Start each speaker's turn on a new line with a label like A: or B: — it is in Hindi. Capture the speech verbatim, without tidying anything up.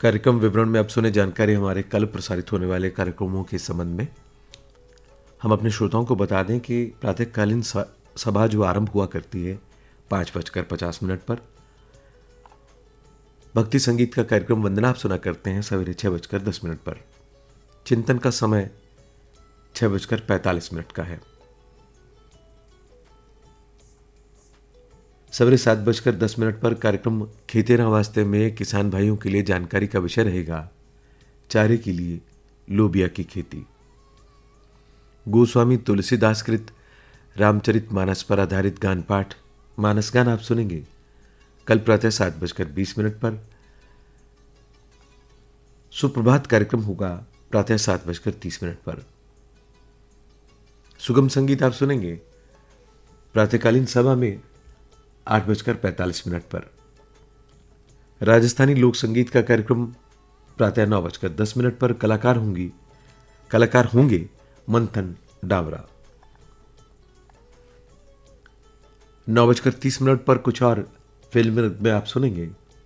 A: कार्यक्रम विवरण में अब सुने जानकारी हमारे कल प्रसारित होने वाले कार्यक्रमों के संबंध में। हम अपने श्रोताओं को बता दें कि प्रातःकालीन सभा जो आरंभ हुआ करती है पाँच बजकर पचास मिनट पर, भक्ति संगीत का कार्यक्रम वंदना आप सुना करते हैं सवेरे छः बजकर दस मिनट पर। चिंतन का समय छः बजकर पैंतालीस मिनट का है। सवेरे सात बजकर दस मिनट पर कार्यक्रम खेतेरा वास्ते में किसान भाइयों के लिए जानकारी का विषय रहेगा चारे के लिए लोबिया की खेती। गोस्वामी तुलसीदास कृत रामचरित मानस पर आधारित गान पाठ मानस गान आप सुनेंगे कल प्रातः सात बजकर बीस मिनट पर। सुप्रभात कार्यक्रम होगा प्रातः सात बजकर तीस मिनट पर। सुगम संगीत आप सुनेंगे प्रातःकालीन सभा में आठ बजकर पैंतालीस मिनट पर। राजस्थानी लोक संगीत का कार्यक्रम प्रातः नौ बजकर दस मिनट पर। कलाकार होंगी कलाकार होंगे मंथन डावरा। नौ बजकर तीस मिनट पर कुछ और फिल्म में आप सुनेंगे